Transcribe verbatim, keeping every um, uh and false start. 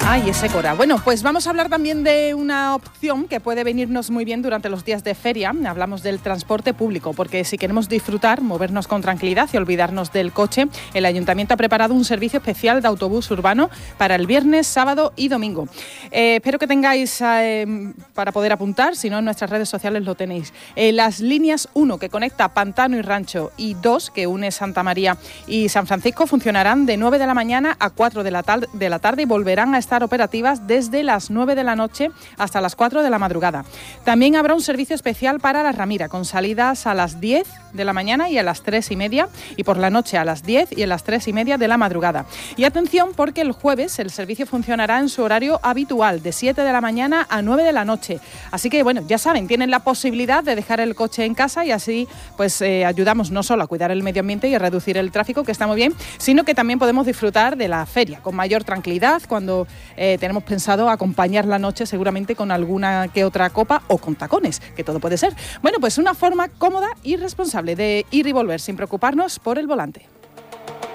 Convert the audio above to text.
Ay, ese Cora. Bueno, pues vamos a hablar también de una opción que puede venirnos muy bien durante los días de feria. Hablamos del transporte público, porque si queremos disfrutar, movernos con tranquilidad y olvidarnos del coche, el Ayuntamiento ha preparado un servicio especial de autobús urbano para el viernes, sábado y domingo. Eh, espero que tengáis eh, para poder apuntar, si no en nuestras redes sociales lo tenéis. Eh, las líneas uno, que conecta Pantano y Rancho, y dos, que une Santa María y San Francisco, funcionarán de nueve de la mañana a cuatro de la, tar- de la tarde y volverán a estar operativas desde las nueve de la noche hasta las cuatro de la madrugada. También habrá un servicio especial para la Ramira, con salidas a las diez de la mañana y a las tres y media, y por la noche a las diez y a las tres y media de la madrugada. Y atención, porque el jueves el servicio funcionará en su horario habitual, de siete de la mañana a nueve de la noche. Así que, bueno, ya saben, tienen la posibilidad de dejar el coche en casa y así pues eh, ayudamos no solo a cuidar el medio ambiente y a reducir el tráfico, que está muy bien, sino que también podemos disfrutar de la feria con mayor tranquilidad cuando eh, tenemos pensado acompañar la noche seguramente con alguna que otra copa o con tacones, que todo puede ser. Bueno, pues una forma cómoda y responsable de ir y volver sin preocuparnos por el volante.